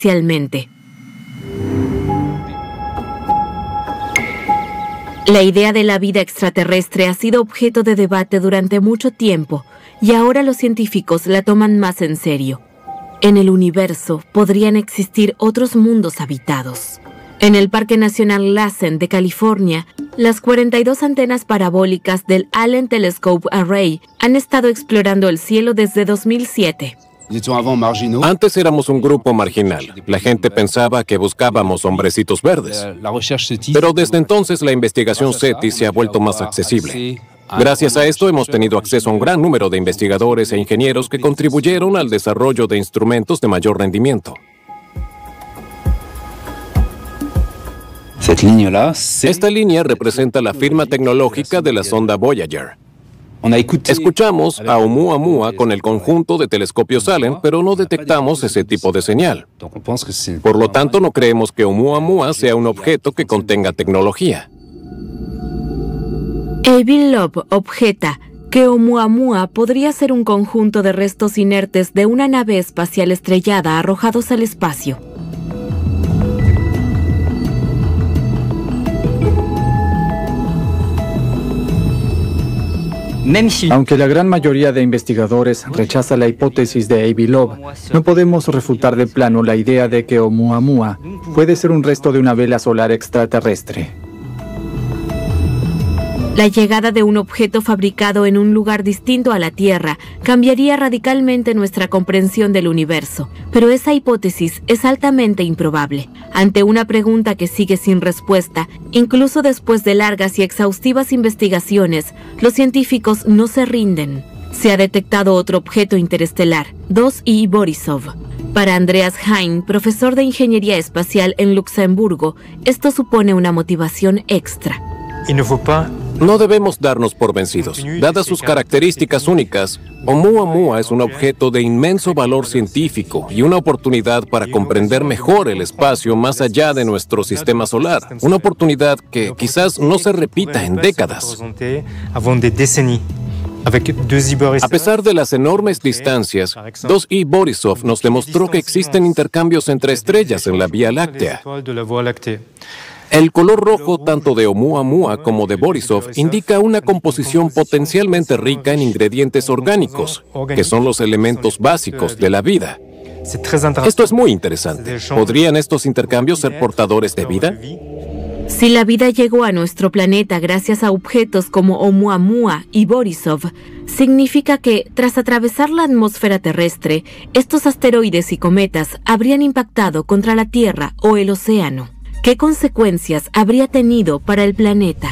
exponencialmente. La idea de la vida extraterrestre ha sido objeto de debate durante mucho tiempo y ahora los científicos la toman más en serio. En el universo podrían existir otros mundos habitados. En el Parque Nacional Lassen de California, las 42 antenas parabólicas del Allen Telescope Array han estado explorando el cielo desde 2007. Antes éramos un grupo marginal. La gente pensaba que buscábamos hombrecitos verdes. Pero desde entonces la investigación SETI se ha vuelto más accesible. Gracias a esto hemos tenido acceso a un gran número de investigadores e ingenieros que contribuyeron al desarrollo de instrumentos de mayor rendimiento. Esta línea representa la firma tecnológica de la sonda Voyager. Escuchamos a Oumuamua con el conjunto de telescopios Allen, pero no detectamos ese tipo de señal. Por lo tanto, no creemos que Oumuamua sea un objeto que contenga tecnología. Avi Loeb objeta que Oumuamua podría ser un conjunto de restos inertes de una nave espacial estrellada arrojados al espacio. Aunque la gran mayoría de investigadores rechaza la hipótesis de Avi Loeb, no podemos refutar de plano la idea de que Oumuamua puede ser un resto de una vela solar extraterrestre. La llegada de un objeto fabricado en un lugar distinto a la Tierra cambiaría radicalmente nuestra comprensión del universo, pero esa hipótesis es altamente improbable. Ante una pregunta que sigue sin respuesta, incluso después de largas y exhaustivas investigaciones, los científicos no se rinden. Se ha detectado otro objeto interestelar, 2I Borisov. Para Andreas Hein, profesor de Ingeniería Espacial en Luxemburgo, esto supone una motivación extra. No debemos darnos por vencidos. Dadas sus características únicas, Oumuamua es un objeto de inmenso valor científico y una oportunidad para comprender mejor el espacio más allá de nuestro sistema solar. Una oportunidad que quizás no se repita en décadas. A pesar de las enormes distancias, 2I Borisov nos demostró que existen intercambios entre estrellas en la Vía Láctea. El color rojo tanto de Oumuamua como de Borisov indica una composición potencialmente rica en ingredientes orgánicos, que son los elementos básicos de la vida. Esto es muy interesante. ¿Podrían estos intercambios ser portadores de vida? Si la vida llegó a nuestro planeta gracias a objetos como Oumuamua y Borisov, significa que, tras atravesar la atmósfera terrestre, estos asteroides y cometas habrían impactado contra la Tierra o el océano. ¿Qué consecuencias habría tenido para el planeta?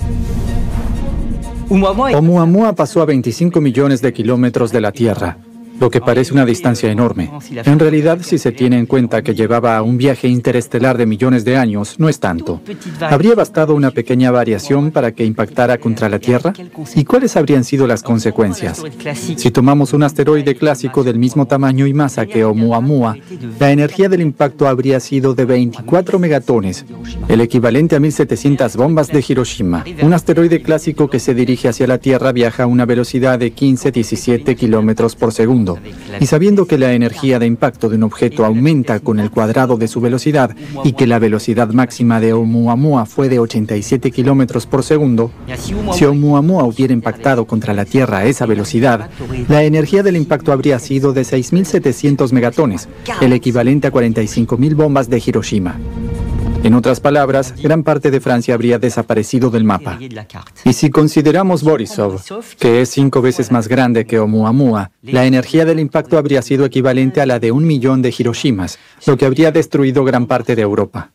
Oumuamua pasó a 25 millones de kilómetros de la Tierra, lo que parece una distancia enorme. En realidad, si se tiene en cuenta que llevaba un viaje interestelar de millones de años, no es tanto. ¿Habría bastado una pequeña variación para que impactara contra la Tierra? ¿Y cuáles habrían sido las consecuencias? Si tomamos un asteroide clásico del mismo tamaño y masa que Oumuamua, la energía del impacto habría sido de 24 megatones, el equivalente a 1.700 bombas de Hiroshima. Un asteroide clásico que se dirige hacia la Tierra viaja a una velocidad de 15-17 kilómetros por segundo. Y sabiendo que la energía de impacto de un objeto aumenta con el cuadrado de su velocidad y que la velocidad máxima de Oumuamua fue de 87 kilómetros por segundo, si Oumuamua hubiera impactado contra la Tierra a esa velocidad, la energía del impacto habría sido de 6.700 megatones, el equivalente a 45.000 bombas de Hiroshima. En otras palabras, gran parte de Francia habría desaparecido del mapa. Y si consideramos Borisov, que es 5 veces más grande que Oumuamua, la energía del impacto habría sido equivalente a la de 1 millón de Hiroshimas, lo que habría destruido gran parte de Europa.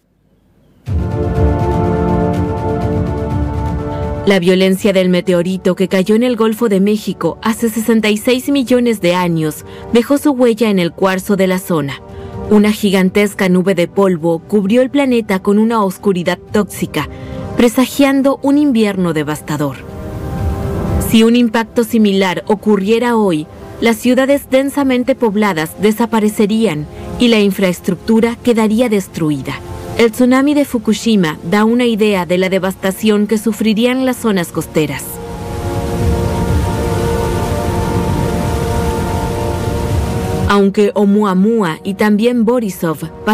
La violencia del meteorito que cayó en el Golfo de México hace 66 millones de años dejó su huella en el cuarzo de la zona. Una gigantesca nube de polvo cubrió el planeta con una oscuridad tóxica, presagiando un invierno devastador. Si un impacto similar ocurriera hoy, las ciudades densamente pobladas desaparecerían y la infraestructura quedaría destruida. El tsunami de Fukushima da una idea de la devastación que sufrirían las zonas costeras. Aunque Oumuamua y también Borisov